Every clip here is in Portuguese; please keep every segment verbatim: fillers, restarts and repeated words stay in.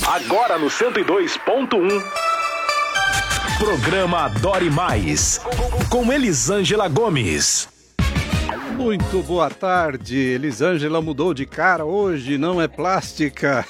Agora no cento e dois ponto um. Programa Adore Mais, com Elisângela Gomes. Muito boa tarde, Elisângela mudou de cara hoje, não é plástica.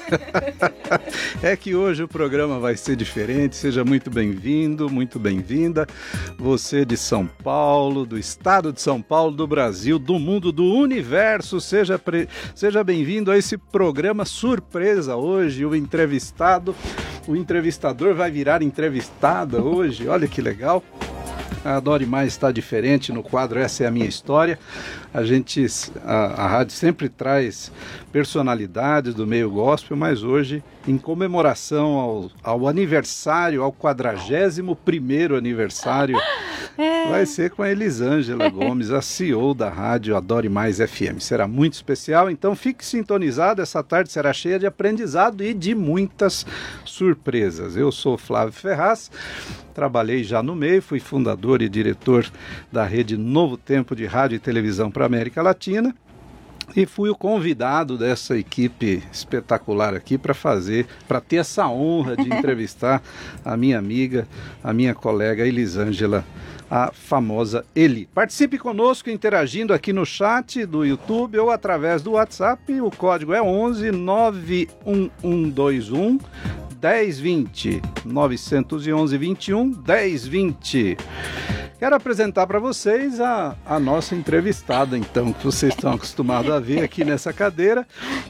É que hoje o programa vai ser diferente, seja muito bem-vindo, muito bem-vinda. Você de São Paulo, do estado de São Paulo, do Brasil, do mundo, do universo, seja, pre... seja bem-vindo a esse programa surpresa hoje. O entrevistado, o entrevistador vai virar entrevistada hoje, olha que legal. A Adore Mais está diferente no quadro Essa é a Minha História. A gente, a, a rádio sempre traz personalidades do meio gospel, mas hoje, em comemoração ao, ao aniversário, ao quadragésimo primeiro aniversário, é. vai ser com a Elisângela Gomes, a C E O da rádio Adore Mais F M. Será muito especial, então fique sintonizado, essa tarde será cheia de aprendizado e de muitas surpresas. Eu sou Flávio Ferraz, trabalhei já no meio, fui fundador e diretor da rede Novo Tempo de Rádio e Televisão para a América Latina e fui o convidado dessa equipe espetacular aqui para fazer, para ter essa honra de entrevistar a minha amiga, a minha colega Elisângela, a famosa Eli. Participe conosco interagindo aqui no chat do YouTube ou através do WhatsApp. O código é onze nove um um dois um dez vinte, nove um um, vinte e um, dez vinte. Quero apresentar para vocês a, a nossa entrevistada, então, que vocês estão acostumados a ver aqui nessa cadeira.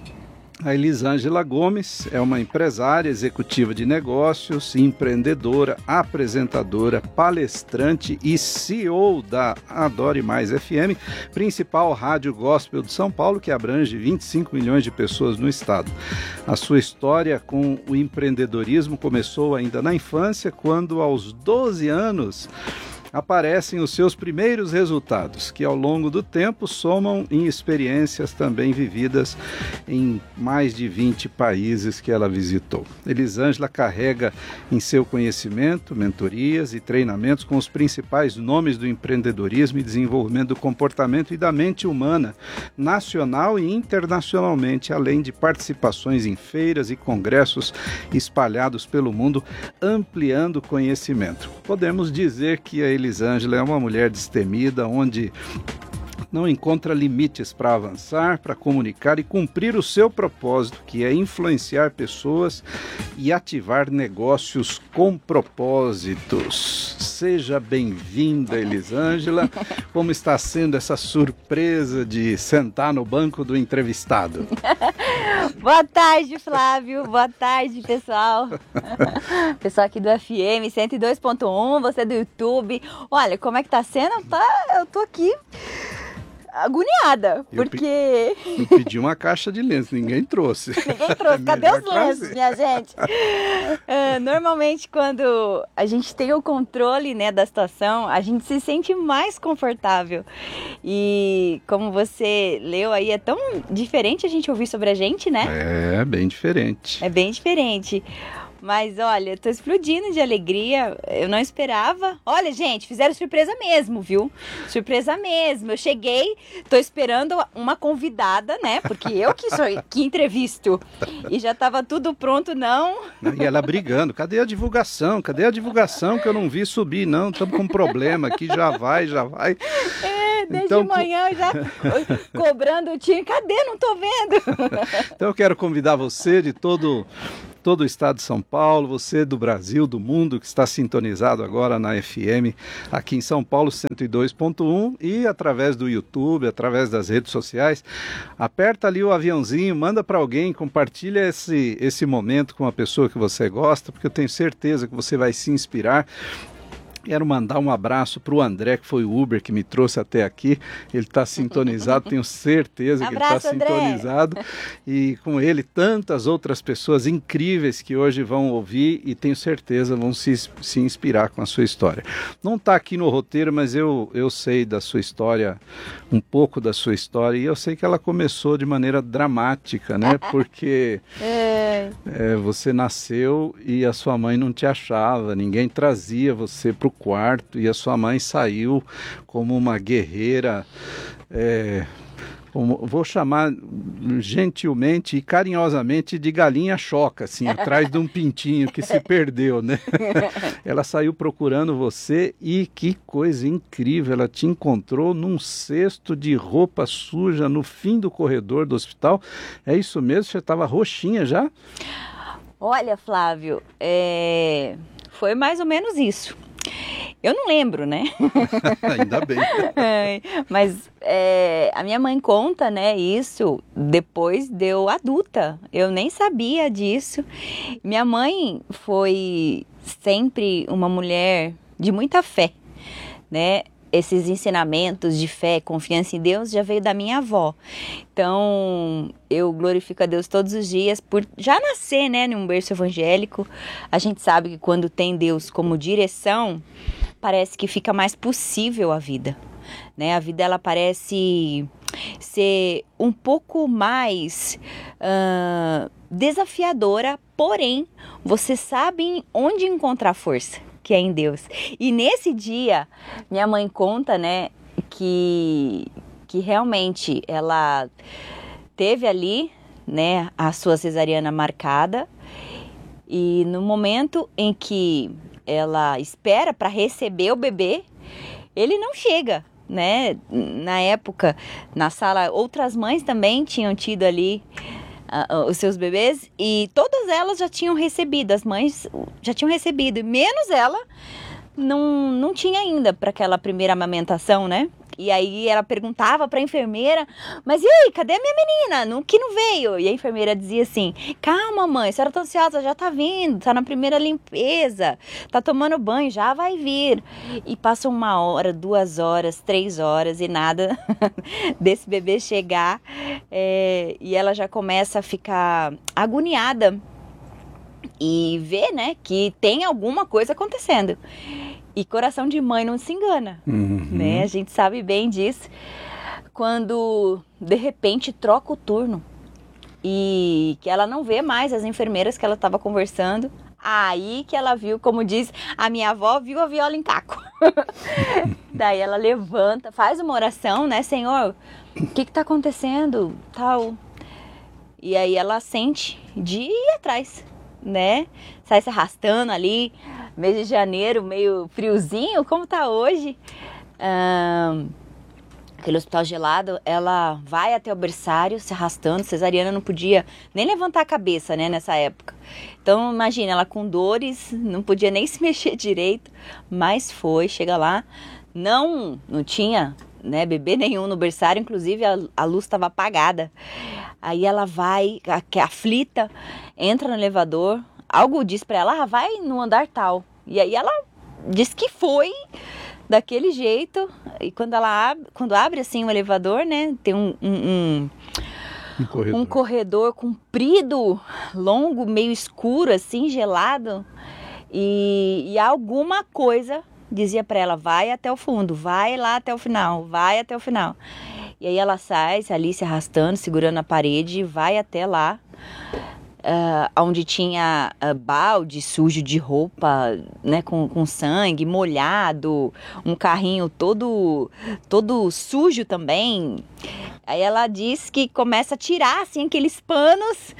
A Elisângela Gomes é uma empresária, executiva de negócios, empreendedora, apresentadora, palestrante e C E O da Adore Mais F M, principal rádio gospel de São Paulo, que abrange vinte e cinco milhões de pessoas no estado. A sua história com o empreendedorismo começou ainda na infância, quando aos doze anos aparecem os seus primeiros resultados, que ao longo do tempo somam em experiências também vividas em mais de vinte países que ela visitou. Elisângela carrega em seu conhecimento, mentorias e treinamentos com os principais nomes do empreendedorismo e desenvolvimento do comportamento e da mente humana, nacional e internacionalmente, além de participações em feiras e congressos espalhados pelo mundo, ampliando o conhecimento. Podemos dizer que a Elisângela é uma mulher destemida, onde não encontra limites para avançar, para comunicar e cumprir o seu propósito, que é influenciar pessoas e ativar negócios com propósitos. Seja bem-vinda, Elisângela. Como está sendo essa surpresa de sentar no banco do entrevistado? Boa tarde, Flávio. Boa tarde, pessoal. Pessoal aqui do F M cento e dois ponto um, você do YouTube. Olha, como é que tá sendo? Tá, eu tô aqui agoniada, eu porque... Pe... Eu pedi uma caixa de lenços, ninguém trouxe. Ninguém trouxe, cadê os lenços, minha gente? Uh, normalmente, quando a gente tem o controle, né, da situação, a gente se sente mais confortável. E como você leu aí, é tão diferente a gente ouvir sobre a gente, né? É, bem diferente. É bem diferente. Mas olha, eu tô explodindo de alegria, eu não esperava. Olha, gente, fizeram surpresa mesmo, viu? Surpresa mesmo. Eu cheguei, tô esperando uma convidada, né? Porque eu que sou que entrevisto. E já tava tudo pronto, não. E ela brigando, cadê a divulgação? Cadê a divulgação que eu não vi subir? Não, estamos com um problema aqui, já vai, já vai. É, desde então, manhã já cobrando o time. Cadê? Não tô vendo. Então eu quero convidar você de todo... todo o estado de São Paulo, você do Brasil, do mundo, que está sintonizado agora na F M, aqui em São Paulo, cento e dois ponto um, e através do YouTube, através das redes sociais, aperta ali o aviãozinho, manda para alguém, compartilha esse, esse momento com uma pessoa que você gosta, porque eu tenho certeza que você vai se inspirar. Quero mandar um abraço para o André, que foi o Uber que me trouxe até aqui. Ele está sintonizado, tenho certeza que abraço, ele está sintonizado. E com ele, tantas outras pessoas incríveis que hoje vão ouvir e tenho certeza vão se, se inspirar com a sua história. Não está aqui no roteiro, mas eu, eu sei da sua história, um pouco da sua história, e eu sei que ela começou de maneira dramática, né? Porque é, você nasceu e a sua mãe não te achava, ninguém trazia você para o quarto e a sua mãe saiu como uma guerreira, é, vou chamar gentilmente e carinhosamente de galinha choca, assim, atrás de um pintinho que se perdeu, né? Ela saiu procurando você e que coisa incrível, ela te encontrou num cesto de roupa suja no fim do corredor do hospital. É isso mesmo? Você estava roxinha já? Olha, Flávio, é... foi mais ou menos isso. Eu não lembro, né? Ainda bem. É, mas é, a minha mãe conta, né, isso depois de eu adulta. Eu nem sabia disso. Minha mãe foi sempre uma mulher de muita fé, né? Esses ensinamentos de fé, confiança em Deus já veio da minha avó. Então, eu glorifico a Deus todos os dias por já nascer, né, num berço evangélico. A gente sabe que quando tem Deus como direção, parece que fica mais possível a vida, né? A vida, ela parece ser um pouco mais uh, desafiadora, porém, você sabe onde encontrar força, que é em Deus. E nesse dia, minha mãe conta, né, que, que realmente ela teve ali, né, a sua cesariana marcada, e no momento em que ela espera para receber o bebê, ele não chega, né? Na época, na sala, outras mães também tinham tido ali uh, os seus bebês e todas elas já tinham recebido, as mães já tinham recebido, menos ela não, não tinha ainda para aquela primeira amamentação, né? E aí ela perguntava para a enfermeira, mas e aí, cadê a minha menina? No, que não veio? E a enfermeira dizia assim, calma mãe, a senhora tá ansiosa, já tá vindo, tá na primeira limpeza, tá tomando banho, já vai vir. E passa uma hora, duas horas, três horas e nada desse bebê chegar, é, e ela já começa a ficar agoniada e vê, né, que tem alguma coisa acontecendo. E coração de mãe não se engana, uhum. né? A gente sabe bem disso. Quando, de repente, troca o turno e que ela não vê mais as enfermeiras que ela estava conversando, aí que ela viu, como diz, a minha avó viu a viola em caco. Daí ela levanta, faz uma oração, né? Senhor, o que que tá acontecendo? Tal. E aí ela sente de ir atrás, né? Sai se arrastando ali, mês de janeiro, meio friozinho, como tá hoje. Um, aquele hospital gelado, ela vai até o berçário se arrastando, cesariana não podia nem levantar a cabeça, né, nessa época. Então, imagina, ela com dores, não podia nem se mexer direito, mas foi, chega lá, não, não tinha, né, bebê nenhum no berçário, inclusive a, a luz estava apagada. Aí ela vai, a, aflita, entra no elevador, algo diz pra ela, ah, vai no andar tal. E aí ela diz que foi daquele jeito. E quando ela abre, quando abre assim o elevador, né, tem um, um, um, um, corredor. um corredor comprido, longo, meio escuro, assim, gelado. E, e alguma coisa dizia pra ela, vai até o fundo, vai lá até o final, vai até o final. E aí ela sai, ali se arrastando, segurando a parede, vai até lá. Uh, onde tinha uh, balde sujo de roupa, né, com, com sangue, molhado, um carrinho todo, todo sujo também. Aí ela diz que começa a tirar assim, aqueles panos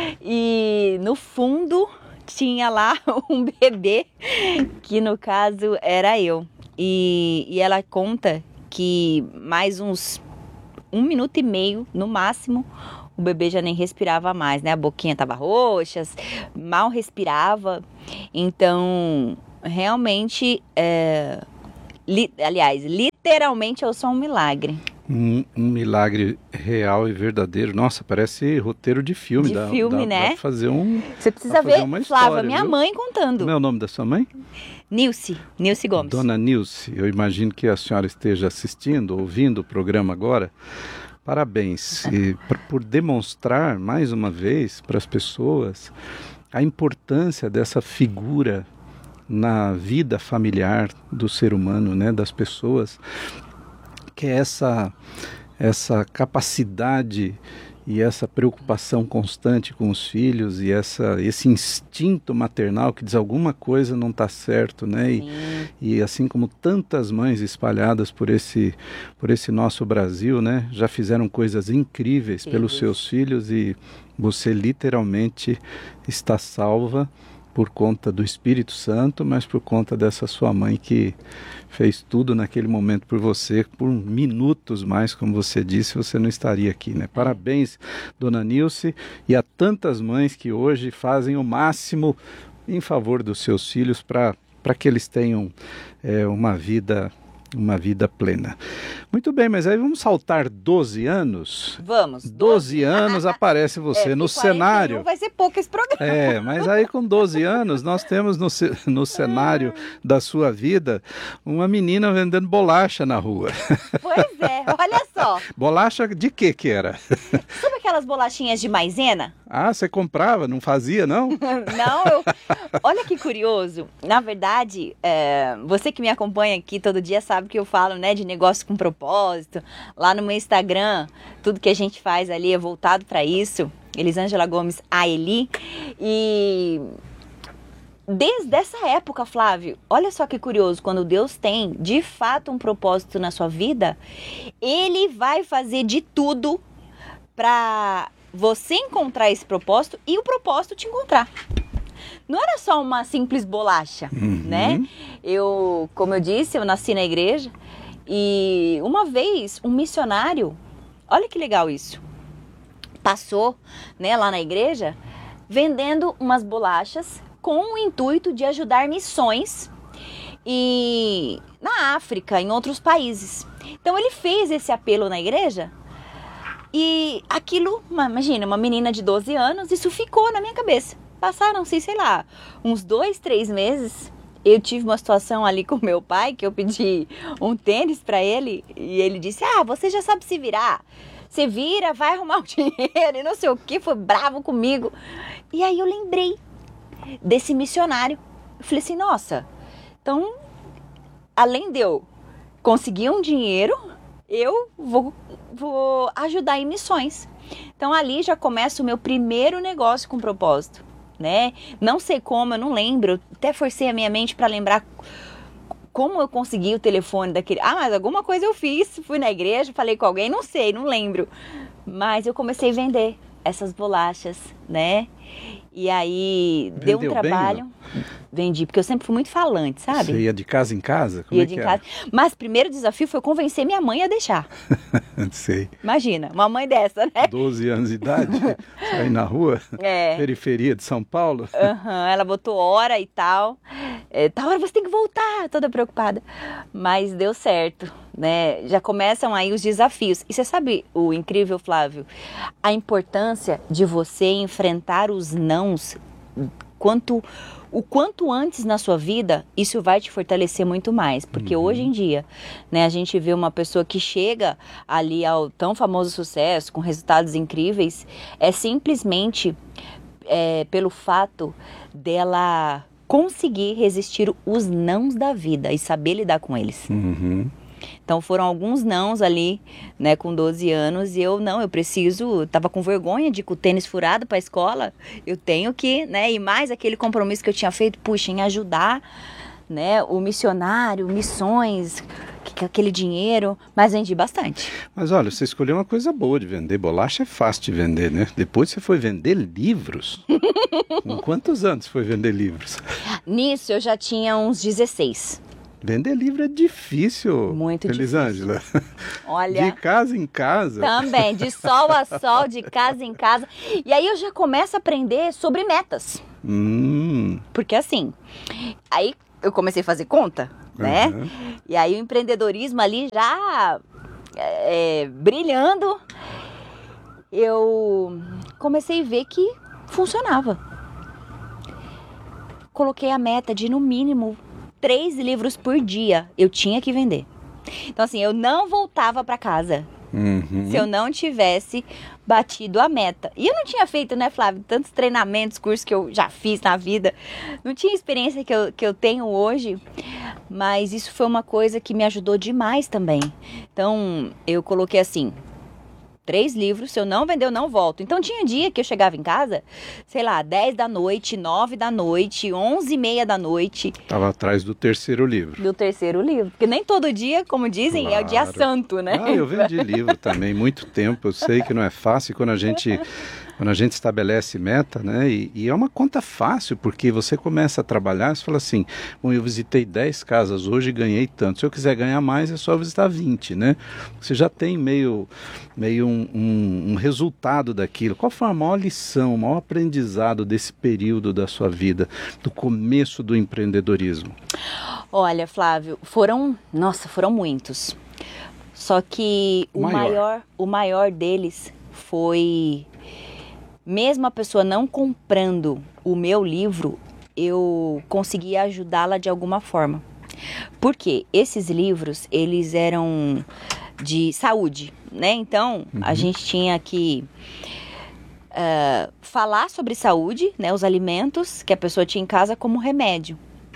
e no fundo tinha lá um bebê, que no caso era eu. E, e ela conta que mais uns um minuto e meio, no máximo, o bebê já nem respirava mais, né? A boquinha tava roxa, mal respirava. Então, realmente, é, li, aliás, literalmente eu sou um milagre. Um, um milagre real e verdadeiro. Nossa, parece roteiro de filme. De dá, filme, dá, né? Dá pra fazer um... Você precisa ver, Flávia, minha viu? mãe contando. Como é o nome da sua mãe? Nilce, Nilce Gomes. Dona Nilce, eu imagino que a senhora esteja assistindo, ouvindo o programa agora. Parabéns e, pra, por demonstrar mais uma vez para as pessoas a importância dessa figura na vida familiar do ser humano, né, das pessoas, que é essa, essa capacidade e essa preocupação constante com os filhos e essa, esse instinto maternal que diz alguma coisa não está certo, né? E, e assim como tantas mães espalhadas por esse, por esse nosso Brasil, né? Já fizeram coisas incríveis Sim. pelos seus filhos e você literalmente está salva por conta do Espírito Santo, mas por conta dessa sua mãe que fez tudo naquele momento por você, por minutos mais, como você disse, você não estaria aqui, né? Parabéns, dona Nilce, e a tantas mães que hoje fazem o máximo em favor dos seus filhos para para que eles tenham é, uma vida uma vida plena. Muito bem, mas aí vamos saltar doze anos? Vamos. doze anos aparece você é, no cenário. Vai ser pouco esse programa. É, mas aí com doze anos nós temos no, no cenário da sua vida uma menina vendendo bolacha na rua. Pois é, olha só. Bolacha de que que era? Sabe aquelas bolachinhas de maisena? Ah, você comprava, não fazia, não? Não, eu... Olha que curioso. Na verdade, é... você que me acompanha aqui todo dia sabe que eu falo, né, de negócio com propósito. Lá no meu Instagram, tudo que a gente faz ali é voltado para isso. Elisângela Gomes, a Eli. E desde essa época, Flávio, olha só que curioso, quando Deus tem de fato um propósito na sua vida, Ele vai fazer de tudo para você encontrar esse propósito e o propósito te encontrar. Não era só uma simples bolacha, uhum. né? Eu, como eu disse, eu nasci na igreja e uma vez um missionário, olha que legal isso, passou, né, lá na igreja vendendo umas bolachas com o intuito de ajudar missões e na África, em outros países. Então ele fez esse apelo na igreja. E aquilo, imagina, uma menina de doze anos, isso ficou na minha cabeça. Passaram-se, sei lá, uns dois, três meses. Eu tive uma situação ali com meu pai, que eu pedi um tênis para ele. E ele disse, ah, você já sabe se virar. Você vira, vai arrumar o dinheiro e não sei o que. Foi bravo comigo. E aí eu lembrei desse missionário. Eu falei assim, nossa, então, além de eu conseguir um dinheiro, eu vou... vou ajudar em missões. Então ali já começa o meu primeiro negócio com propósito, né? Não sei como, eu não lembro, até forcei a minha mente para lembrar como eu consegui o telefone daquele... Ah, mas alguma coisa eu fiz, fui na igreja, falei com alguém, não sei, não lembro. Mas eu comecei a vender essas bolachas, né? E aí Vendeu deu um trabalho. Bem, vendi, porque eu sempre fui muito falante, sabe? Você ia de casa em casa? Como ia é de que casa. Mas o primeiro desafio foi convencer minha mãe a deixar. Sei. Imagina, uma mãe dessa, né? doze anos de idade, sair na rua, é. periferia de São Paulo. Uhum, ela botou hora e tal. É, tal hora você tem que voltar, toda preocupada. Mas deu certo, né? Já começam aí os desafios. E você sabe o incrível, Flávio? A importância de você enfrentar os nãos quanto... O quanto antes na sua vida, isso vai te fortalecer muito mais. Porque uhum. hoje em dia, né, a gente vê uma pessoa que chega ali ao tão famoso sucesso, com resultados incríveis, é simplesmente é, pelo fato dela conseguir resistir os nãos da vida e saber lidar com eles. Uhum. Então foram alguns nãos ali, né, com doze anos, e eu não, eu preciso, tava com vergonha de ir com o tênis furado para a escola, eu tenho que, né, e mais aquele compromisso que eu tinha feito, puxa, em ajudar, né, o missionário, missões, que, aquele dinheiro, mas vendi bastante. Mas olha, você escolheu uma coisa boa de vender, bolacha é fácil de vender, né? Depois você foi vender livros. Com quantos anos foi vender livros? Nisso eu já tinha uns dezesseis. Vender livro é difícil, muito Elisângela. difícil. Olha, de casa em casa. Também, de sol a sol, de casa em casa. E aí eu já começo a aprender sobre metas. Hum. Porque assim, aí eu comecei a fazer conta, né? Uhum. E aí o empreendedorismo ali já é, brilhando, eu comecei a ver que funcionava. Coloquei a meta de no mínimo três livros por dia eu tinha que vender. Então assim, eu não voltava para casa uhum. se eu não tivesse batido a meta. E eu não tinha feito, né, Flávio, tantos treinamentos, cursos que eu já fiz na vida. Não tinha experiência que eu, que eu tenho hoje, mas isso foi uma coisa que me ajudou demais também. Então, eu coloquei assim, três livros, se eu não vender, eu não volto. Então tinha dia que eu chegava em casa, sei lá, dez da noite, nove da noite, onze e meia da noite. Estava atrás do terceiro livro. Do terceiro livro. Porque nem todo dia, como dizem, claro, é o dia santo, né? Ah, eu vendi livro também, muito tempo. Eu sei que não é fácil quando a gente... Quando a gente estabelece meta, né, e, e é uma conta fácil, porque você começa a trabalhar, você fala assim, bom, eu visitei dez casas hoje e ganhei tanto, se eu quiser ganhar mais é só visitar vinte, né? Você já tem meio, meio um, um, um resultado daquilo. Qual foi a maior lição, o maior aprendizado desse período da sua vida, do começo do empreendedorismo? Olha, Flávio, foram, nossa, foram muitos. Só que o maior, maior o maior deles foi... Mesmo a pessoa não comprando o meu livro, eu consegui ajudá-la de alguma forma. Porque esses livros, eles eram de saúde, né? Então, uhum. a gente tinha que uh, falar sobre saúde, né? Os alimentos que a pessoa tinha em casa como remédio.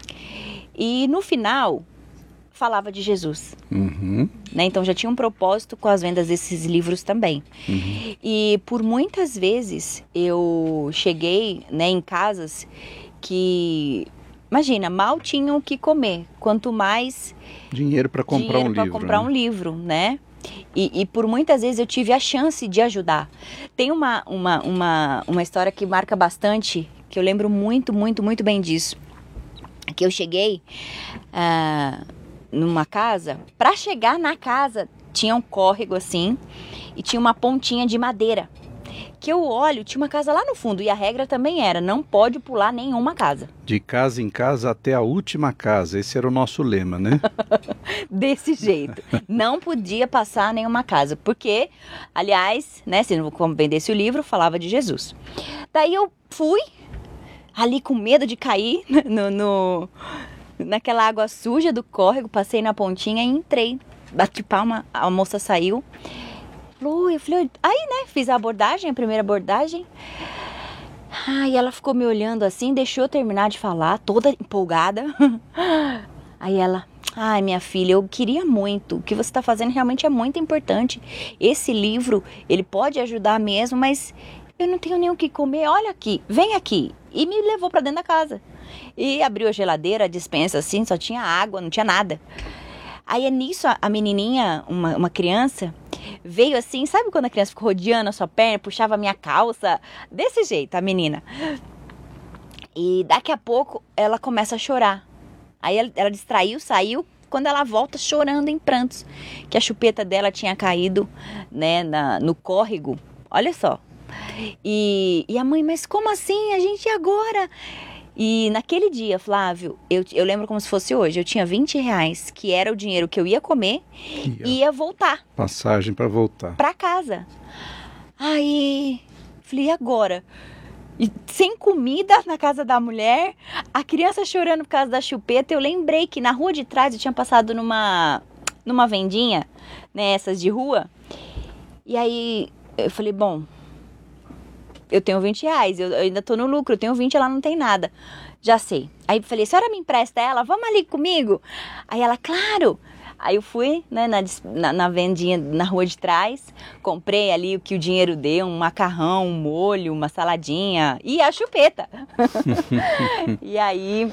E no final... falava de Jesus, uhum. né? Então já tinha um propósito com as vendas desses livros também. Uhum. E por muitas vezes eu cheguei, né, em casas que, imagina, mal tinham o que comer, quanto mais dinheiro para comprar dinheiro um para livro, comprar né? um livro, né? E, e por muitas vezes eu tive a chance de ajudar. Tem uma, uma, uma, uma história que marca bastante, que eu lembro muito, muito, muito bem disso. Que eu cheguei... Uh, numa casa, para chegar na casa tinha um córrego assim e tinha uma pontinha de madeira que eu olho, tinha uma casa lá no fundo e a regra também era, não pode pular nenhuma casa. De casa em casa até a última casa, esse era o nosso lema, né? Desse jeito, não podia passar nenhuma casa, porque, aliás, né, se não vendesse o livro, falava de Jesus. Daí eu fui ali com medo de cair no... no naquela água suja do córrego, passei na pontinha e entrei. Bati palma, a moça saiu. Falou, eu falei, aí, né, fiz a abordagem, a primeira abordagem. Aí ela ficou me olhando assim, deixou eu terminar de falar, toda empolgada. Aí ela, ai, minha filha, eu queria muito, o que você está fazendo realmente é muito importante. Esse livro, ele pode ajudar mesmo, mas eu não tenho nem o que comer, olha aqui, vem aqui. E me levou para dentro da casa. E abriu a geladeira, a despensa assim, só tinha água, não tinha nada. Aí é nisso, a, a menininha, uma, uma criança, veio assim, sabe quando a criança ficou rodeando a sua perna, puxava a minha calça? Desse jeito, a menina. E daqui a pouco, ela começa a chorar. Aí ela, ela distraiu, saiu, quando ela volta chorando em prantos, que a chupeta dela tinha caído, né, na, no córrego. Olha só. E, e a mãe, mas como assim? A gente agora... E naquele dia, Flávio, eu, eu lembro como se fosse hoje, eu tinha vinte reais, que era o dinheiro que eu ia comer e ia voltar. Passagem para voltar. Para casa. Aí, falei, e agora? E sem comida na casa da mulher, a criança chorando por causa da chupeta, eu lembrei que na rua de trás eu tinha passado numa, numa vendinha, né, essas de rua. E aí, eu falei, bom... eu tenho vinte reais, eu, eu ainda tô no lucro, eu tenho vinte, ela não tem nada. Já sei. Aí falei, a senhora me empresta ela? Vamos ali comigo? Aí ela, claro. Aí eu fui, né, na, na, na vendinha na rua de trás, comprei ali o que o dinheiro deu, um macarrão, um molho, uma saladinha e a chupeta. E aí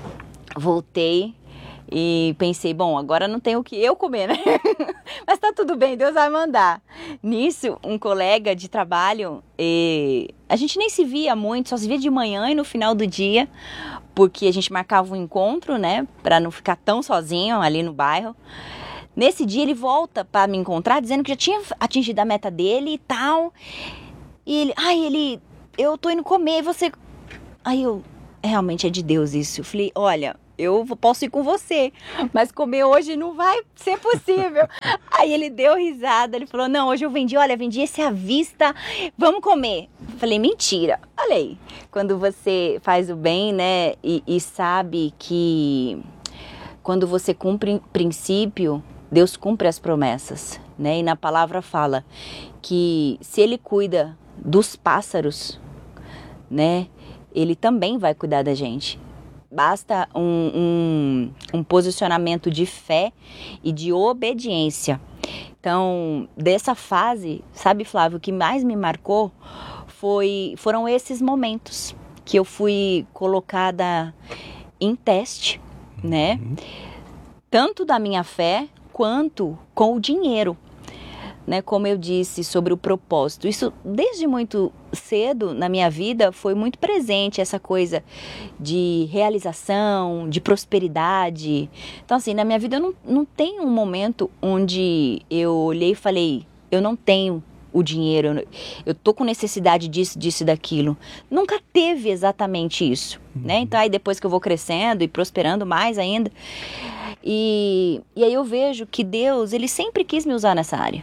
voltei e pensei, bom, agora não tem o que eu comer, né? Mas tá tudo bem, Deus vai mandar. Nisso, um colega de trabalho, e a gente nem se via muito, só se via de manhã e no final do dia, porque a gente marcava um encontro, né, pra não ficar tão sozinho ali no bairro. Nesse dia ele volta pra me encontrar, dizendo que já tinha atingido a meta dele e tal. E ele, ai, ele, eu tô indo comer, você... Aí eu, realmente é de Deus isso. Eu falei, olha... eu posso ir com você, mas comer hoje não vai ser possível. Aí ele deu risada, ele falou, não, hoje eu vendi, olha, vendi esse à vista, vamos comer. Falei, mentira. Falei, quando você faz o bem, né, e, e sabe que quando você cumpre princípio, Deus cumpre as promessas, né, e na palavra fala que se Ele cuida dos pássaros, né, Ele também vai cuidar da gente. Basta um, um, um posicionamento de fé e de obediência. Então, dessa fase, sabe, Flávio, o que mais me marcou foi, foram esses momentos que eu fui colocada em teste, né? Uhum. Tanto da minha fé quanto com o dinheiro, né? Como eu disse sobre o propósito. Isso desde muito cedo na minha vida foi muito presente, essa coisa de realização, de prosperidade. Então assim, na minha vida eu não, não tem um momento onde eu olhei e falei, eu não tenho o dinheiro, eu tô com necessidade disso, disso e daquilo. Nunca teve exatamente isso, uhum. né? Então aí depois que eu vou crescendo e prosperando mais ainda, e, e aí eu vejo que Deus, ele sempre quis me usar nessa área.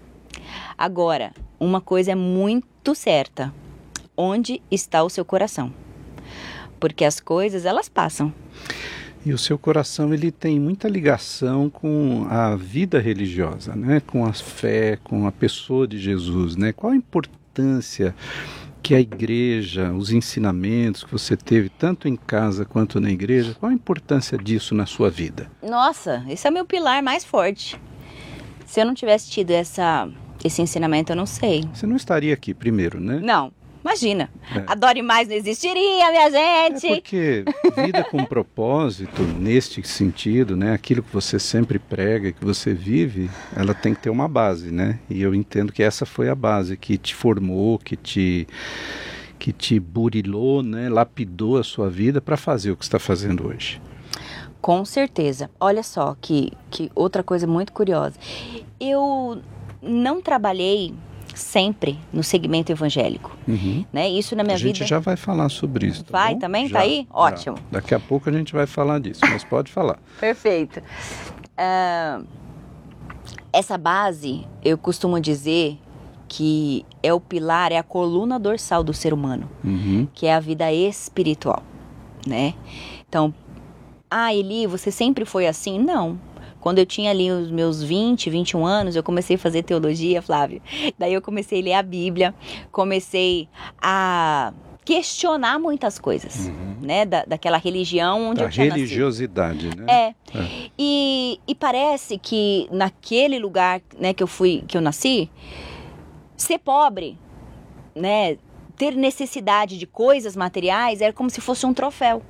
Agora, uma coisa é muito certa, onde está o seu coração? Porque as coisas, elas passam. E o seu coração, ele tem muita ligação com a vida religiosa, né? Com a fé, com a pessoa de Jesus, né? Qual a importância que a igreja, os ensinamentos que você teve, tanto em casa quanto na igreja, qual a importância disso na sua vida? Nossa, esse é o meu pilar mais forte. Se eu não tivesse tido essa, esse ensinamento, eu não sei. Você não estaria aqui primeiro, né? Não. Imagina, é. Adore Mais não existiria, minha gente. É porque vida com propósito, neste sentido, né, aquilo que você sempre prega, que você vive, ela tem que ter uma base, né? E eu entendo que essa foi a base que te formou, que te, que te burilou, né, lapidou a sua vida para fazer o que você está fazendo hoje. Com certeza. Olha só que, que outra coisa muito curiosa. Eu não trabalhei sempre no segmento evangélico, uhum. né? Isso na minha vida... A gente vida... já vai falar sobre isso, tá Vai bom? também? Já, tá aí? Ótimo. Já. Daqui a pouco a gente vai falar disso, mas pode falar. Perfeito. Uh, essa base, eu costumo dizer que é o pilar, é a coluna dorsal do ser humano, uhum. que é a vida espiritual, né? Então, ah, Eli, você sempre foi assim? Não. Quando eu tinha ali os meus vinte, vinte e um anos, eu comecei a fazer teologia, Flávio. Daí eu comecei a ler a Bíblia, comecei a questionar muitas coisas, uhum. né? Da, daquela religião onde da eu tinha religiosidade, nascido. né? É. é. E, e parece que naquele lugar, né, que eu fui, que eu nasci, ser pobre, né? Ter necessidade de coisas materiais era como se fosse um troféu.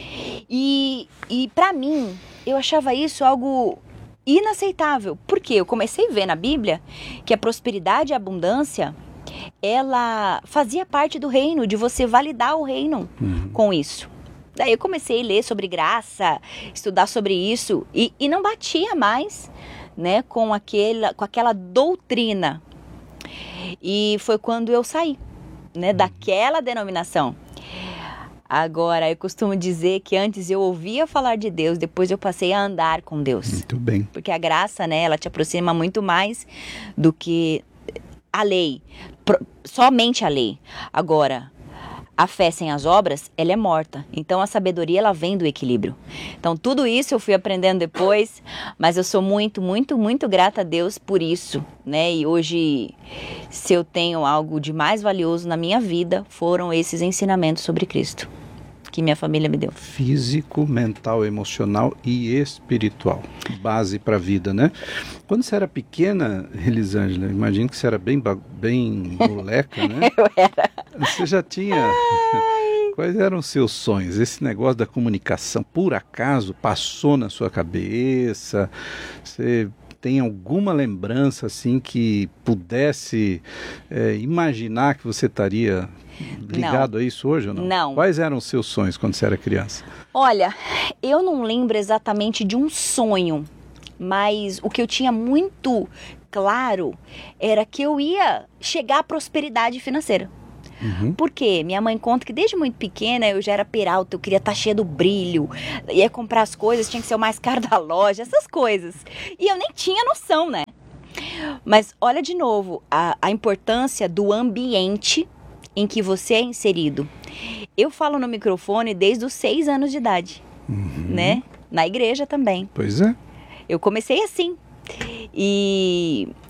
E, e para mim, eu achava isso algo inaceitável. Porque eu comecei a ver na Bíblia que a prosperidade e a abundância, ela fazia parte do reino, de você validar o reino uhum. com isso. Daí eu comecei a ler sobre graça, estudar sobre isso e, e não batia mais, né, com, aquela, com aquela doutrina. E foi quando eu saí, né, uhum. daquela denominação. Agora, eu costumo dizer que antes eu ouvia falar de Deus, depois eu passei a andar com Deus. Muito bem. Porque a graça, né, ela te aproxima muito mais do que a lei, somente a lei. Agora, a fé sem as obras, ela é morta. Então, a sabedoria, ela vem do equilíbrio. Então, tudo isso eu fui aprendendo depois, mas eu sou muito, muito, muito grata a Deus por isso, né? E hoje, se eu tenho algo de mais valioso na minha vida, foram esses ensinamentos sobre Cristo que minha família me deu. Físico, mental, emocional e espiritual. Base para a vida, né? Quando você era pequena, Elisângela, imagino que você era bem, bem moleca, né? Eu era. Você já tinha... Ai. Quais eram os seus sonhos? Esse negócio da comunicação, por acaso, passou na sua cabeça? Você... tem alguma lembrança assim que pudesse é, imaginar que você estaria ligado não. a isso hoje ou não? Não. Quais eram os seus sonhos quando você era criança? Olha, eu não lembro exatamente de um sonho, mas o que eu tinha muito claro era que eu ia chegar à prosperidade financeira. Uhum. Porque minha mãe conta que desde muito pequena eu já era peralta, eu queria estar cheia do brilho, ia comprar as coisas, tinha que ser o mais caro da loja, essas coisas. E eu nem tinha noção, né? Mas olha de novo a, a importância do ambiente em que você é inserido. Eu falo no microfone desde os seis anos de idade, uhum. né? Na igreja também. Pois é. Eu comecei assim. E,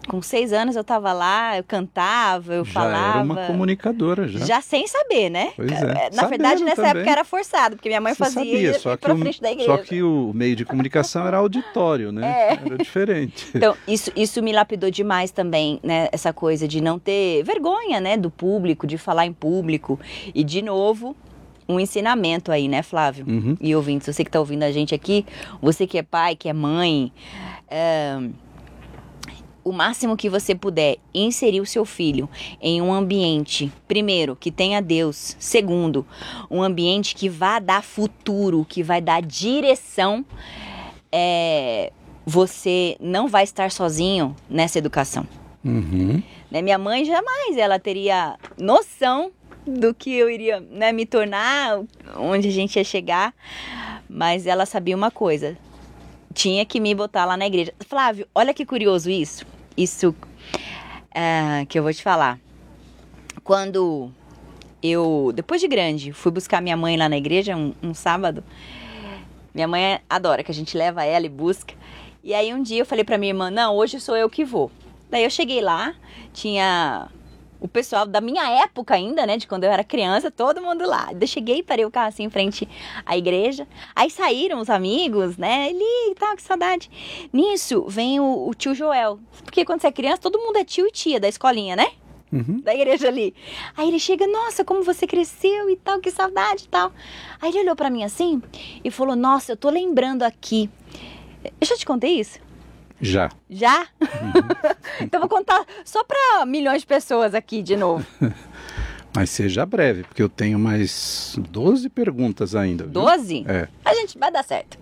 com seis anos eu estava lá, eu cantava, eu já falava. Já era uma comunicadora, já. Já sem saber, né? Pois é. Na Sabendo verdade, nessa também. época era forçado, porque minha mãe Você fazia sabia, e ia só que pra o, frente da igreja. Só que o meio de comunicação era auditório, né? É. Era diferente. Então, isso, isso me lapidou demais também, né? Essa coisa de não ter vergonha, né? Do público, de falar em público. E, de novo, um ensinamento aí, né, Flávio? Uhum. E ouvintes, você que está ouvindo a gente aqui, você que é pai, que é mãe, é, o máximo que você puder inserir o seu filho em um ambiente, primeiro, que tenha Deus, segundo, um ambiente que vai dar futuro, que vai dar direção, é, você não vai estar sozinho nessa educação. Uhum. Né? Minha mãe jamais ela teria noção do que eu iria, né, me tornar, onde a gente ia chegar, mas ela sabia uma coisa, tinha que me botar lá na igreja. Flávio, olha que curioso isso, isso é, que eu vou te falar. Quando eu, depois de grande, fui buscar minha mãe lá na igreja um, um sábado, minha mãe adora que a gente leva ela e busca, e aí um dia eu falei pra minha irmã, não, hoje sou eu que vou. Daí eu cheguei lá, tinha o pessoal da minha época ainda, né, de quando eu era criança, todo mundo lá. Eu cheguei, parei o carro assim em frente à igreja, aí saíram os amigos, né, ele tá, que saudade. Nisso vem o, o tio Joel, porque quando você é criança, todo mundo é tio e tia da escolinha, né? Uhum. Da igreja ali. Aí ele chega, nossa, como você cresceu e tal, que saudade e tal. Aí ele olhou pra mim assim e falou, nossa, eu tô lembrando aqui. Eu já te contei isso? Já. Já? Uhum. Então vou contar só para milhões de pessoas aqui de novo. Mas seja breve, porque eu tenho mais doze perguntas ainda. doze? É. A gente vai dar certo.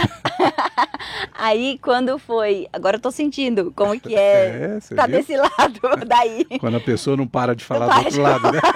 Aí quando foi... Agora eu tô sentindo como que é, é tá viu? Desse lado daí. Quando a pessoa não para de falar do outro lado, né?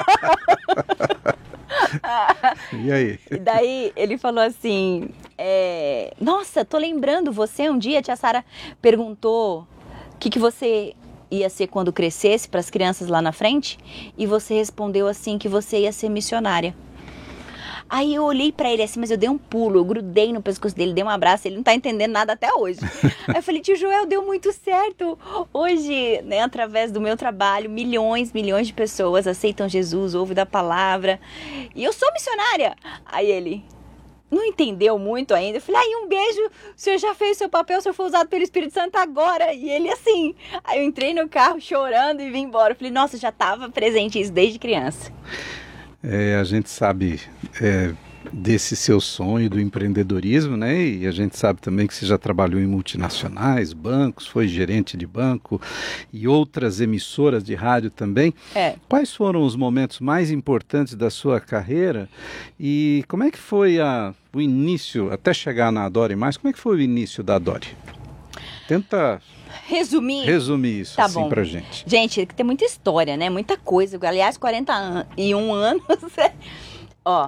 E aí? E daí ele falou assim, é, nossa, tô lembrando você, um dia a tia Sara perguntou o que, que você ia ser quando crescesse para as crianças lá na frente, e você respondeu assim que você ia ser missionária. Aí eu olhei pra ele assim, mas eu dei um pulo, eu grudei no pescoço dele, dei um abraço, ele não tá entendendo nada até hoje. Aí eu falei, tio Joel, deu muito certo. Hoje, né, através do meu trabalho, milhões, milhões de pessoas aceitam Jesus, ouvem da palavra, e eu sou missionária. Aí ele não entendeu muito ainda. Eu falei, ai, um beijo, o senhor já fez o seu papel, o senhor foi usado pelo Espírito Santo agora. E ele assim, aí eu entrei no carro chorando e vim embora. Eu falei, nossa, já estava presente isso desde criança. É, a gente sabe é, desse seu sonho do empreendedorismo, né? E a gente sabe também que você já trabalhou em multinacionais, bancos, foi gerente de banco e outras emissoras de rádio também. É. Quais foram os momentos mais importantes da sua carreira e como é que foi a, o início, até chegar na Adore Mais, como é que foi o início da Adore? Tenta... Resumir? Resumir isso, tá assim, bom. pra gente. Gente, tem muita história, né? Muita coisa. Aliás, quarenta e um anos. Ó,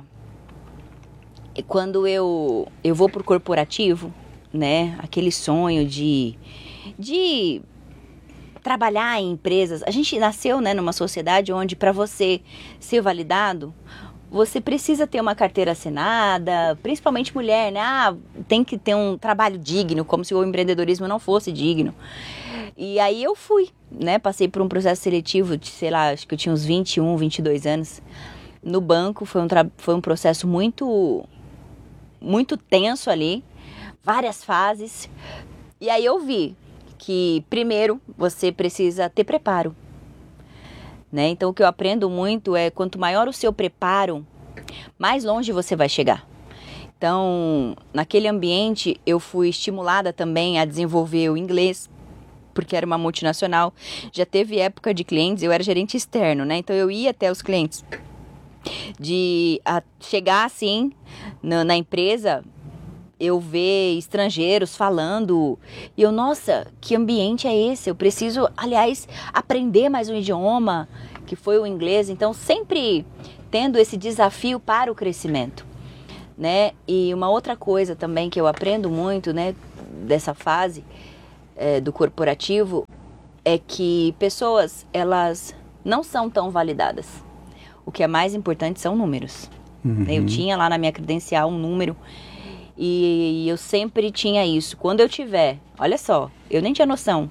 quando eu, eu vou pro corporativo, né? Aquele sonho de, de trabalhar em empresas. A gente nasceu, né, numa sociedade onde para você ser validado, você precisa ter uma carteira assinada, principalmente mulher, né? Ah, tem que ter um trabalho digno, como se o empreendedorismo não fosse digno. E aí eu fui, né? Passei por um processo seletivo de, sei lá, acho que eu tinha uns vinte e um, vinte e dois anos. No banco, foi um, tra- foi um processo muito, muito tenso ali, várias fases. E aí eu vi que, primeiro, você precisa ter preparo. Né? Então, o que eu aprendo muito é, quanto maior o seu preparo, mais longe você vai chegar. Então, naquele ambiente, eu fui estimulada também a desenvolver o inglês, porque era uma multinacional. Já teve época de clientes, eu era gerente externo, né? Então, eu ia até os clientes. De a chegar, assim, na, na empresa, eu ver estrangeiros falando, e eu, nossa, que ambiente é esse? Eu preciso, aliás, aprender mais um idioma, que foi o inglês. Então, sempre tendo esse desafio para o crescimento, né? E uma outra coisa também que eu aprendo muito, né, dessa fase é, do corporativo, é que pessoas, elas não são tão validadas. O que é mais importante são números. Uhum. Eu tinha lá na minha credencial um número, e eu sempre tinha isso. Quando eu tiver, olha só, eu nem tinha noção,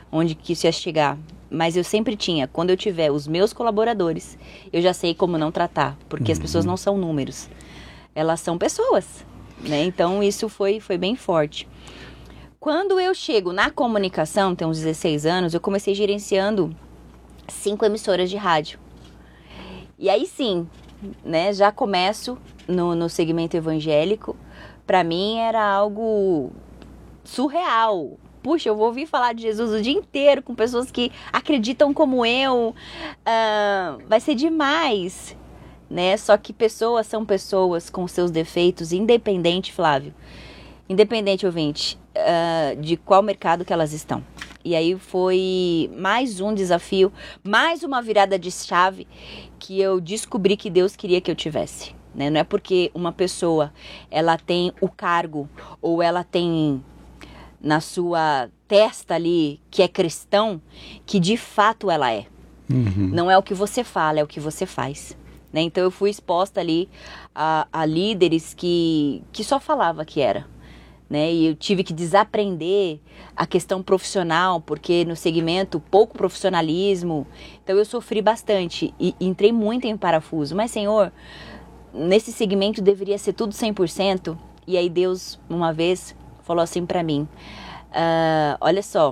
onde que isso ia chegar. Mas eu sempre tinha, quando eu tiver os meus colaboradores, eu já sei como não tratar, porque uhum. as pessoas não são números, elas são pessoas, né? Então isso foi, foi bem forte. Quando eu chego na comunicação, tem uns dezesseis anos, eu comecei gerenciando cinco emissoras de rádio. E aí sim, né, já começo no, no segmento evangélico. Para mim era algo surreal. Puxa, eu vou ouvir falar de Jesus o dia inteiro com pessoas que acreditam como eu. Uh, vai ser demais, né? Só que pessoas são pessoas com seus defeitos, independente, Flávio. Independente, ouvinte, uh, de qual mercado que elas estão. E aí foi mais um desafio, mais uma virada de chave que eu descobri que Deus queria que eu tivesse. Né? Não é porque uma pessoa ela tem o cargo ou ela tem na sua testa ali que é cristão, que de fato ela é. Uhum. Não é o que você fala, é o que você faz. Né? Então eu fui exposta ali a, a líderes que, que só falava que era. Né? E eu tive que desaprender a questão profissional, porque no segmento pouco profissionalismo. Então eu sofri bastante e entrei muito em parafuso. Mas, Senhor, nesse segmento deveria ser tudo cem por cento. E aí Deus, uma vez, falou assim pra mim, uh, olha só,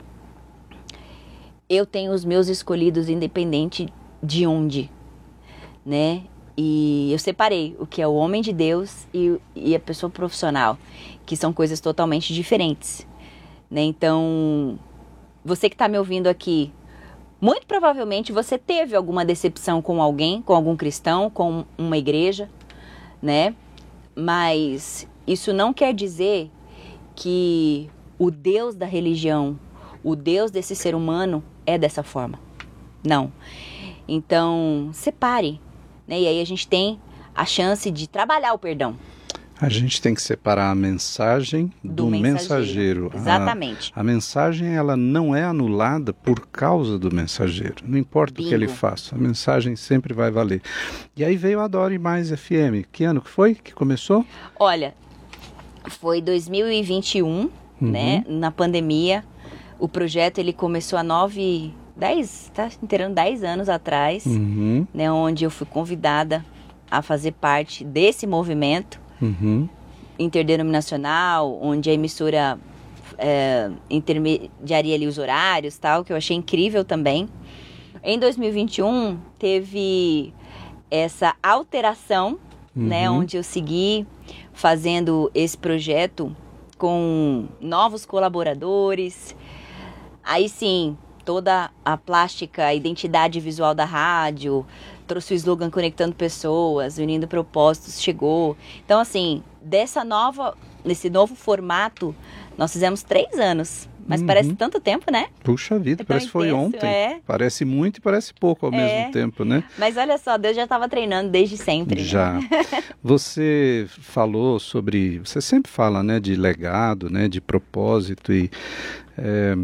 eu tenho os meus escolhidos independente de onde, né? E eu separei o que é o homem de Deus e, e a pessoa profissional, que são coisas totalmente diferentes, né? Então, você que está me ouvindo aqui, muito provavelmente você teve alguma decepção com alguém, com algum cristão, com uma igreja, né? Mas isso não quer dizer que o Deus da religião, o Deus desse ser humano é dessa forma. Não. Então, separe. Né? E aí a gente tem a chance de trabalhar o perdão. A gente tem que separar a mensagem do, do mensageiro. mensageiro. Exatamente. A, a mensagem ela não é anulada por causa do mensageiro. Não importa Bingo. o que ele faça, a mensagem sempre vai valer. E aí veio a Adore Mais F M. Que ano que foi que começou? Olha, foi dois mil e vinte e um, uhum. né? Na pandemia. O projeto ele começou há nove... dez, tá inteirando dez anos atrás, uhum. né, onde eu fui convidada a fazer parte desse movimento uhum. interdenominacional, onde a emissora é, intermediaria ali os horários, tal, que eu achei incrível também. Em dois mil e vinte e um, teve essa alteração, uhum. né, onde eu segui fazendo esse projeto com novos colaboradores. Aí sim, toda a plástica, a identidade visual da rádio, trouxe o slogan Conectando Pessoas, Unindo Propósitos, chegou. Então, assim, dessa nova, nesse novo formato, nós fizemos três anos. Mas uhum. parece tanto tempo, né? Puxa vida, é parece que foi ontem. É. Parece muito e parece pouco ao é. mesmo tempo, né? Mas olha só, Deus já estava treinando desde sempre. Já. Né? Você falou sobre... Você sempre fala, né, de legado, né, de propósito e... É,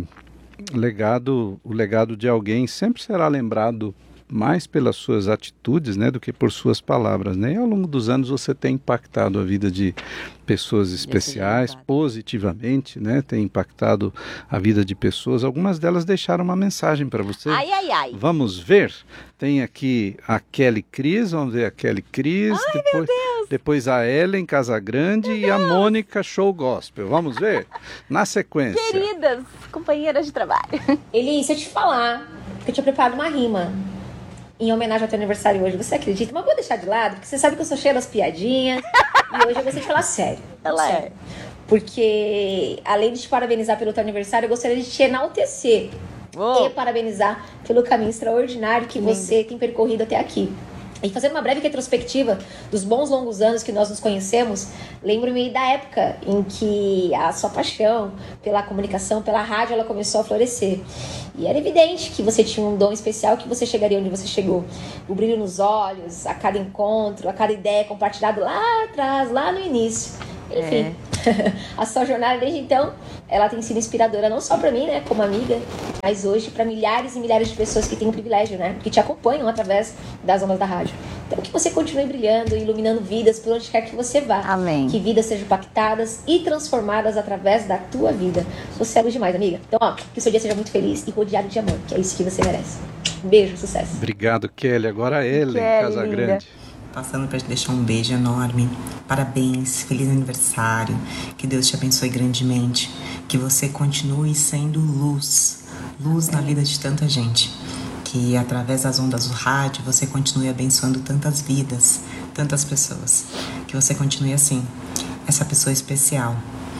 legado, o legado de alguém sempre será lembrado mais pelas suas atitudes, né, do que por suas palavras, né? E ao longo dos anos você tem impactado a vida de pessoas especiais positivamente, né? Tem impactado a vida de pessoas. Algumas delas deixaram uma mensagem para você. Ai, ai, ai. Vamos ver? Tem aqui a Kelly Cris, vamos ver a Kelly Cris. Ai, depois, meu Deus. Depois a Ellen Casagrande meu e Deus. a Mônica Show Gospel. Vamos ver? Na sequência. Queridas companheiras de trabalho. Eli, se eu te falar que eu tinha preparado uma rima em homenagem ao teu aniversário hoje, você acredita? Mas vou deixar de lado, porque você sabe que eu sou cheia das piadinhas. E hoje eu gostaria de falar sério. Ela sério. é. Porque, além de te parabenizar pelo teu aniversário, eu gostaria de te enaltecer. Oh. E parabenizar pelo caminho extraordinário que Lindo. você tem percorrido até aqui. E fazendo uma breve retrospectiva dos bons longos anos que nós nos conhecemos, lembro-me da época em que a sua paixão pela comunicação, pela rádio, ela começou a florescer. E era evidente que você tinha um dom especial, que você chegaria onde você chegou. O brilho nos olhos, a cada encontro, a cada ideia compartilhada lá atrás, lá no início. Enfim, é. A sua jornada desde então, ela tem sido inspiradora não só para mim, né, como amiga, mas hoje para milhares e milhares de pessoas que têm o privilégio, né, que te acompanham através das ondas da rádio. Então que você continue brilhando, iluminando vidas por onde quer que você vá. Amém. Que vidas sejam impactadas e transformadas através da tua vida. Você é luz demais, amiga. Então, ó, que o seu dia seja muito feliz e rodeado de amor, que é isso que você merece. Um beijo, sucesso. Obrigado, Kelly. Agora a Ellen, Kelly, Casagrande. linda. Passando para te deixar um beijo enorme. Parabéns, feliz aniversário. Que Deus te abençoe grandemente. Que você continue sendo luz. Luz na vida de tanta gente. Que através das ondas do rádio você continue abençoando tantas vidas, tantas pessoas. Que você continue assim, essa pessoa especial.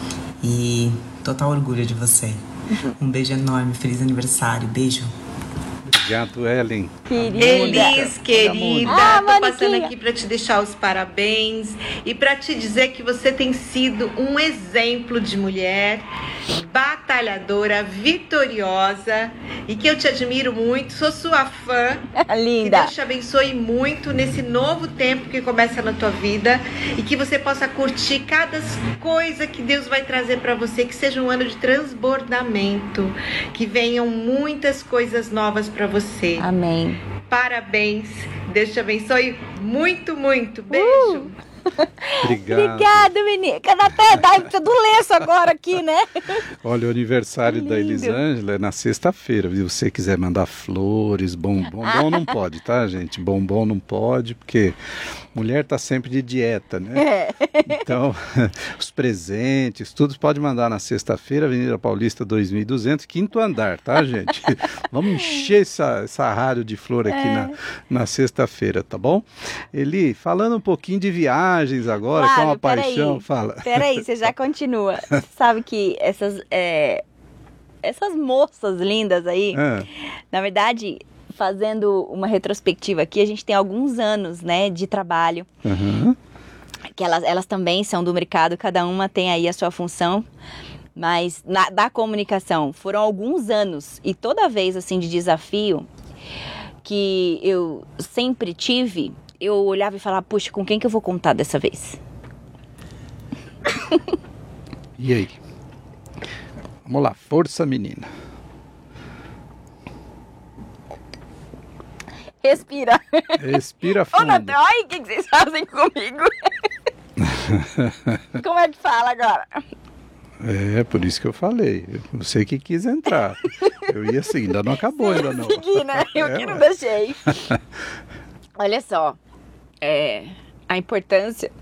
E total orgulho de você. Um beijo enorme, feliz aniversário. Beijo. Obrigado, Ellen. Querida. Elis, querida, Ah, tô passando Moniquinha. aqui para te deixar os parabéns e para te dizer que você tem sido um exemplo de mulher batalhadora, vitoriosa e que eu te admiro muito, sou sua fã. Que Linda. Deus te abençoe muito nesse novo tempo que começa na tua vida e que você possa curtir cada coisa que Deus vai trazer para você, que seja um ano de transbordamento, que venham muitas coisas novas para você. Amém. Parabéns, Deus te abençoe muito, muito. Beijo. Uh! Obrigado. Obrigada, menina. Até dá do lenço agora aqui, né? Olha, o aniversário Que da lindo. Elisângela é na sexta-feira. Se você quiser mandar flores, bombom, bombom não pode, tá, gente? Bombom não pode, porque mulher tá sempre de dieta, né? É. Então, os presentes, tudo pode mandar na sexta-feira, Avenida Paulista dois mil e duzentos, quinto andar, tá, gente? Vamos encher essa, essa rádio de flor aqui É. na, na sexta-feira, tá bom? Eli, falando um pouquinho de viagens agora, que é uma Claro, paixão, peraí. fala. Peraí, você já continua. Você sabe que essas, é, essas moças lindas aí, Ah, na verdade, fazendo uma retrospectiva aqui, a gente tem alguns anos, né, de trabalho. aham. Que elas, elas também são do mercado, cada uma tem aí a sua função, mas na, da comunicação foram alguns anos e toda vez assim de desafio que eu sempre tive, eu olhava e falava, puxa, com quem que eu vou contar dessa vez? E aí? Vamos lá, força menina. Respira. Respira Ô, fundo. Natan, olha o que que vocês fazem comigo. Como é que fala agora? É, por isso que eu falei. Você que quis entrar. Eu ia assim, ainda não acabou, ainda não. Segui, né? Eu É, que não ué. deixei. Olha só, é, a importância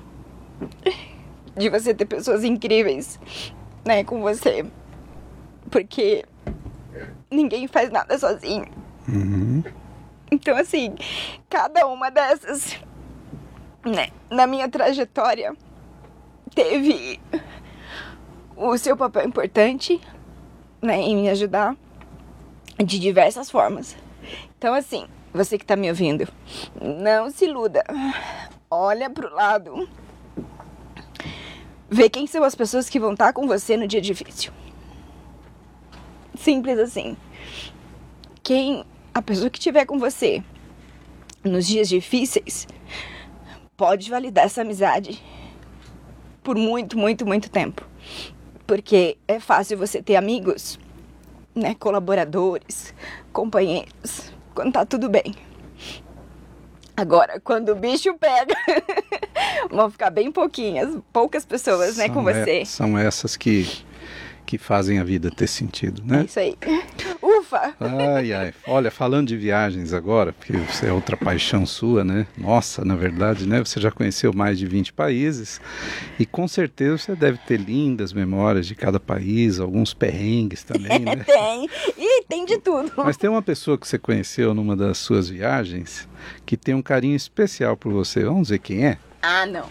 de você ter pessoas incríveis, né, com você. Porque ninguém faz nada sozinho. Uhum. Então, assim, cada uma dessas, né, na minha trajetória, teve o seu papel importante, né, em me ajudar de diversas formas. Então, assim, você que tá me ouvindo, não se iluda. Olha pro lado. Vê quem são as pessoas que vão estar com você no dia difícil. Simples assim. Quem a pessoa que estiver com você nos dias difíceis pode validar essa amizade por muito, muito, muito tempo. Porque é fácil você ter amigos, né, colaboradores, companheiros, quando tá tudo bem. Agora, quando o bicho pega, vão ficar bem pouquinhas, poucas pessoas, né, com São e- você. São essas que, que fazem a vida ter sentido, É né? isso aí. Ufa! Ai, ai. Olha, falando de viagens agora, porque você é outra paixão sua, né? Nossa, na verdade, né? Você já conheceu mais de vinte países e com certeza você deve ter lindas memórias de cada país, alguns perrengues também, né? Tem. E tem de tudo. Mas tem uma pessoa que você conheceu numa das suas viagens que tem um carinho especial por você. Vamos ver quem é? Ah, não.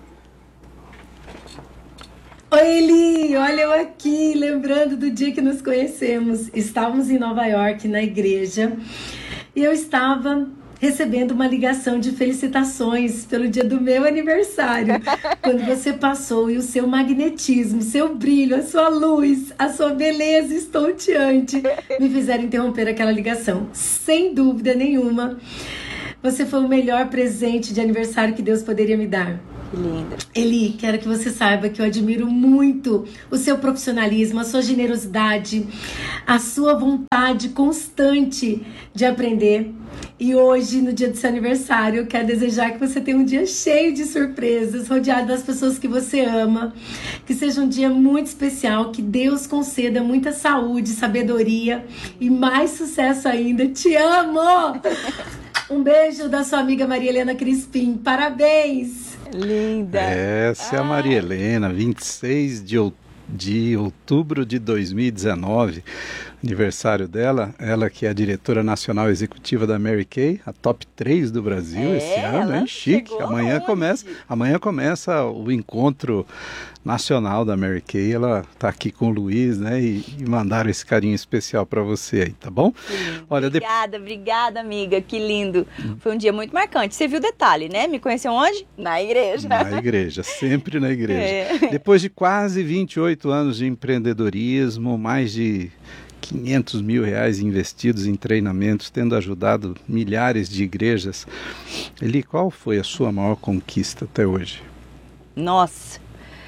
Oi, Eli, olha eu aqui, lembrando do dia que nos conhecemos. Estávamos em Nova York, na igreja, e eu estava recebendo uma ligação de felicitações pelo dia do meu aniversário. Quando você passou e o seu magnetismo, seu brilho, a sua luz, a sua beleza estonteante me fizeram interromper aquela ligação. Sem dúvida nenhuma, você foi o melhor presente de aniversário que Deus poderia me dar. Que linda. Eli, quero que você saiba que eu admiro muito o seu profissionalismo, a sua generosidade, a sua vontade constante de aprender. E hoje, no dia do seu aniversário, eu quero desejar que você tenha um dia cheio de surpresas, rodeado das pessoas que você ama, que seja um dia muito especial, que Deus conceda muita saúde, sabedoria e mais sucesso ainda. Te amo! Um beijo da sua amiga Maria Helena Crispim. Parabéns! Linda! Essa é a Maria Helena, vinte e seis de outubro. de outubro de dois mil e dezenove, aniversário dela, ela que é a diretora nacional executiva da Mary Kay, a top três do Brasil é, esse ano, hein? Chique. Amanhã começa, amanhã começa o encontro nacional da Mary Kay, ela tá aqui com o Luiz, né, e, e mandaram esse carinho especial para você aí, tá bom? Olha, obrigada, de... obrigada amiga, que lindo, hum. Foi um dia muito marcante, você viu o detalhe, né, me conheceu onde? Na igreja. Na igreja, sempre na igreja. É. Depois de quase vinte e oito anos de empreendedorismo, mais de quinhentos mil reais investidos em treinamentos, tendo ajudado milhares de igrejas. Eli, qual foi a sua maior conquista até hoje? Nossa,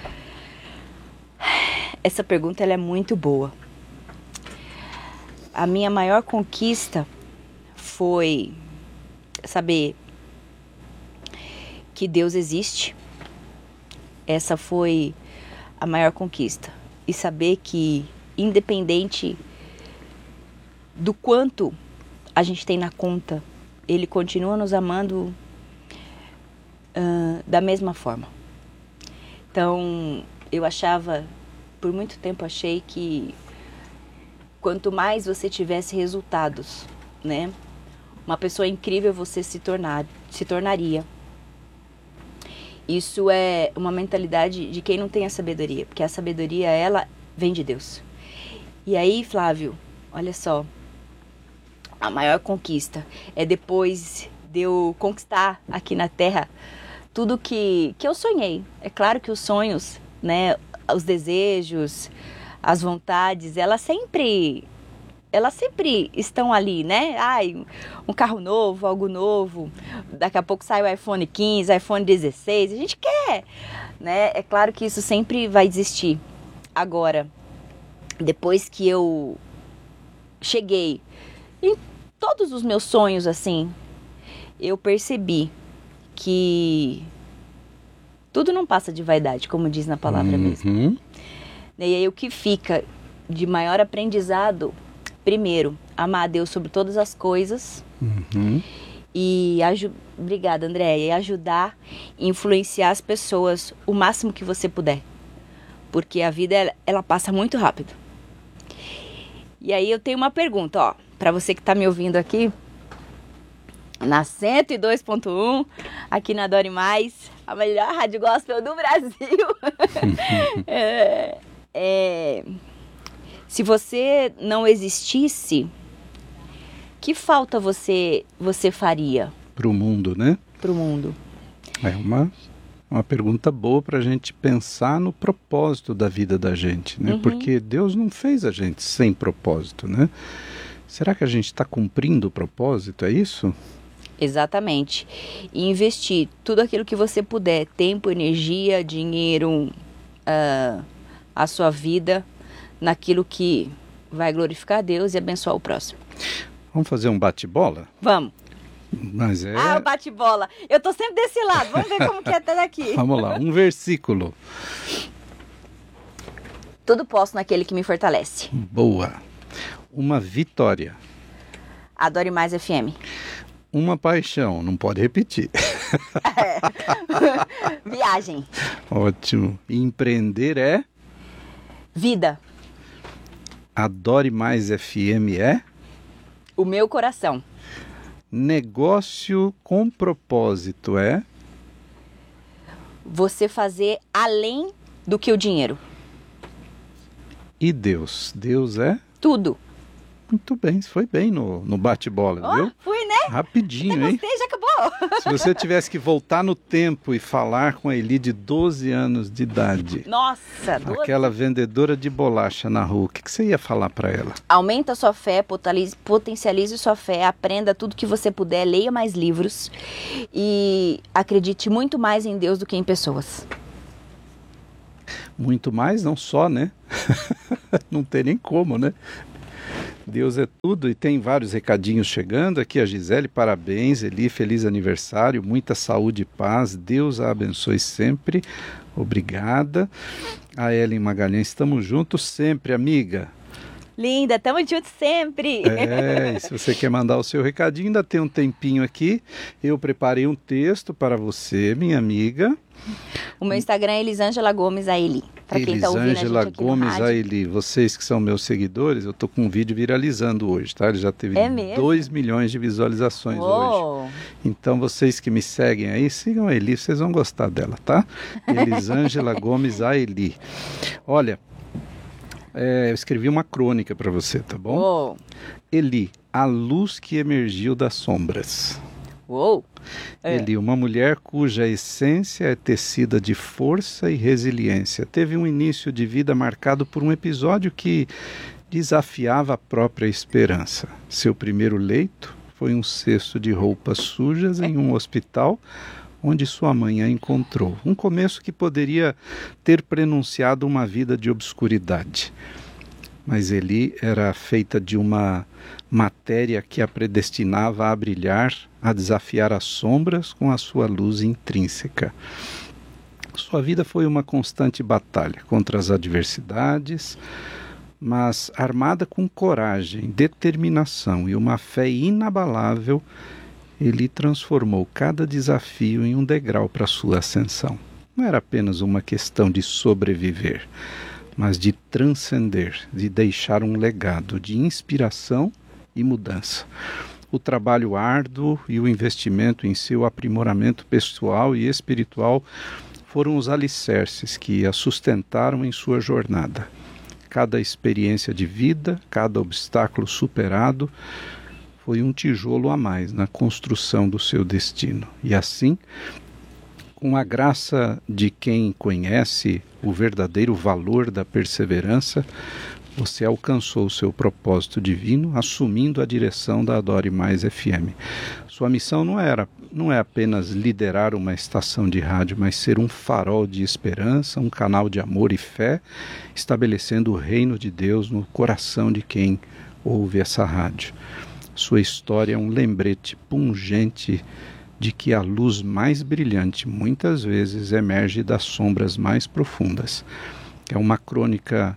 essa pergunta ela é muito boa. A minha maior conquista foi saber que Deus existe. Essa foi a maior conquista. E saber que, independente do quanto a gente tem na conta, Ele continua nos amando uh, da mesma forma. Então, eu achava, por muito tempo achei que quanto mais você tivesse resultados, né, uma pessoa incrível você se tornar, se tornaria. Isso é uma mentalidade de quem não tem a sabedoria, porque a sabedoria, ela vem de Deus. E aí, Flávio, olha só, a maior conquista é depois de eu conquistar aqui na Terra tudo que, que eu sonhei. É claro que os sonhos, né, os desejos, as vontades, elas sempre, elas sempre estão ali, né? Ai, um carro novo, algo novo, daqui a pouco sai o iPhone quinze, iPhone dezesseis, a gente quer, né? É claro que isso sempre vai existir. Agora, depois que eu cheguei em todos os meus sonhos, assim, eu percebi que tudo não passa de vaidade, como diz na palavra uhum. mesmo. E aí o que fica de maior aprendizado, primeiro, amar a Deus sobre todas as coisas. Uhum. E, aju- obrigada Andréia, e ajudar e influenciar as pessoas o máximo que você puder. Porque a vida, ela, ela passa muito rápido. E aí eu tenho uma pergunta, ó, para você que está me ouvindo aqui, na cento e dois ponto um, aqui na Adore Mais, a melhor rádio gospel do Brasil. é, é, se você não existisse, que falta você, você faria? Para o mundo, né? Para o mundo. É uma, uma pergunta boa para a gente pensar no propósito da vida da gente, né? Uhum. Porque Deus não fez a gente sem propósito, né? Será que a gente está cumprindo o propósito, é isso? Exatamente. E investir tudo aquilo que você puder, tempo, energia, dinheiro, uh, a sua vida, naquilo que vai glorificar a Deus e abençoar o próximo. Vamos fazer um bate-bola? Vamos. Mas é... Ah, o bate-bola. Eu tô sempre desse lado. Vamos ver como que é até daqui. Vamos lá, um versículo. Tudo posso naquele que me fortalece. Boa. Uma vitória. Adore Mais F M. Uma paixão, não pode repetir. É. Viagem. Ótimo. Empreender é? Vida. Adore Mais F M é? O meu coração. Negócio com propósito é? Você fazer além do que o dinheiro. E Deus? Deus é? Tudo. Muito bem, foi bem no, no bate-bola, oh, viu? Fui, né? Rapidinho, Até hein? Gostei, já acabou. Se você tivesse que voltar no tempo e falar com a Eli de doze anos de idade. Nossa! doze... Aquela vendedora de bolacha na rua, o que, que você ia falar para ela? Aumenta a sua fé, potencialize sua fé, aprenda tudo que você puder, leia mais livros e acredite muito mais em Deus do que em pessoas. Muito mais, não só, né? Não tem nem como, né? Deus é tudo, e tem vários recadinhos chegando aqui. A Gisele, parabéns. Eli, feliz aniversário, muita saúde e paz, Deus a abençoe sempre. Obrigada. A Ellen Magalhães, estamos juntos sempre, amiga. Linda, estamos juntos sempre. É, e se você quer mandar o seu recadinho, ainda tem um tempinho aqui. Eu preparei um texto para você, minha amiga. O meu Instagram é Elisângela Gomes Aeli. Para quem está ouvindo a gente aqui no Gomes rádio. Aeli, vocês que são meus seguidores, eu tô com um vídeo viralizando hoje, tá? Ele já teve é dois milhões de visualizações Uou. hoje. Então vocês que me seguem aí, sigam a Eli, vocês vão gostar dela, tá? Elisângela Gomes Aeli. Olha, é, eu escrevi uma crônica para você, tá bom? Uou. Eli, a luz que emergiu das sombras. Uou. É. Eli, uma mulher cuja essência é tecida de força e resiliência. Teve um início de vida marcado por um episódio que desafiava a própria esperança. Seu primeiro leito foi um cesto de roupas sujas em um hospital onde sua mãe a encontrou. Um começo que poderia ter prenunciado uma vida de obscuridade. Mas Eli era feita de uma matéria que a predestinava a brilhar, a desafiar as sombras com a sua luz intrínseca. Sua vida foi uma constante batalha contra as adversidades, mas armada com coragem, determinação e uma fé inabalável, ele transformou cada desafio em um degrau para sua ascensão. Não era apenas uma questão de sobreviver, mas de transcender, de deixar um legado de inspiração e mudança. O trabalho árduo e o investimento em seu aprimoramento pessoal e espiritual foram os alicerces que a sustentaram em sua jornada. Cada experiência de vida, cada obstáculo superado, foi um tijolo a mais na construção do seu destino. E assim, com a graça de quem conhece o verdadeiro valor da perseverança, você alcançou o seu propósito divino, assumindo a direção da Adore Mais F M. Sua missão não era, não é apenas liderar uma estação de rádio, mas ser um farol de esperança, um canal de amor e fé, estabelecendo o reino de Deus no coração de quem ouve essa rádio. Sua história é um lembrete pungente de que a luz mais brilhante muitas vezes emerge das sombras mais profundas. É uma crônica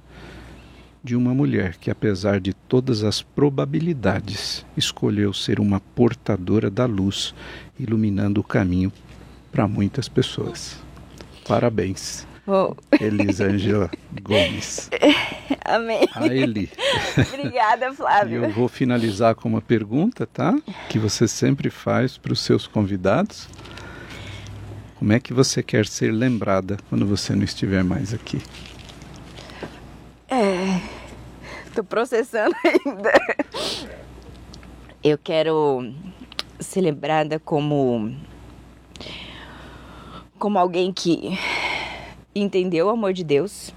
de uma mulher que, apesar de todas as probabilidades, escolheu ser uma portadora da luz, iluminando o caminho para muitas pessoas. Parabéns, oh. Elisângela Gomes. Amém. A Eli. Obrigada, Flávio. E eu vou finalizar com uma pergunta, tá? Que você sempre faz para os seus convidados. Como é que você quer ser lembrada quando você não estiver mais aqui? É, tô processando ainda. Eu quero ser lembrada como como alguém que entendeu o amor de Deus,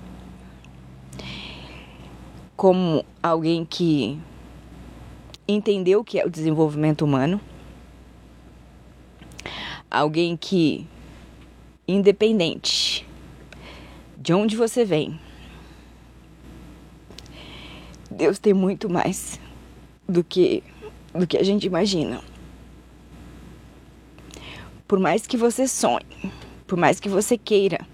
como alguém que entendeu o que é o desenvolvimento humano, alguém que, independente de onde você vem, Deus tem muito mais do que, do que a gente imagina. Por mais que você sonhe, por mais que você queira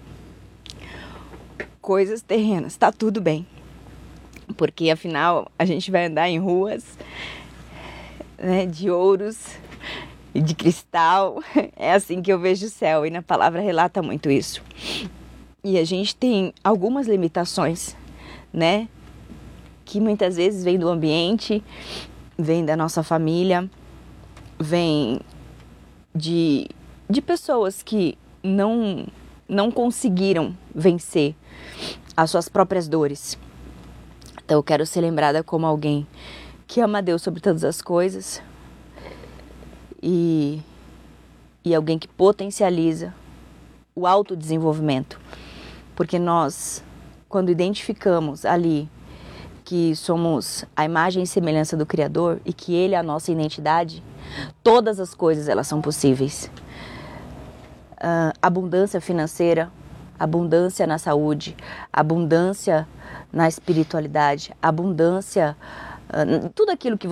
coisas terrenas, tá tudo bem. Porque afinal a gente vai andar em ruas, né, de ouros e de cristal. É assim que eu vejo o céu, e na palavra relata muito isso. E a gente tem algumas limitações, né? Que muitas vezes vem do ambiente, vem da nossa família, vem de, de pessoas que não, não conseguiram vencer as suas próprias dores. Então eu quero ser lembrada como alguém que ama a Deus sobre todas as coisas e, e alguém que potencializa o autodesenvolvimento. Porque nós, quando identificamos ali que somos a imagem e semelhança do Criador e que Ele é a nossa identidade, todas as coisas elas são possíveis. Uh, abundância financeira, abundância na saúde, abundância na espiritualidade, abundância uh, tudo aquilo que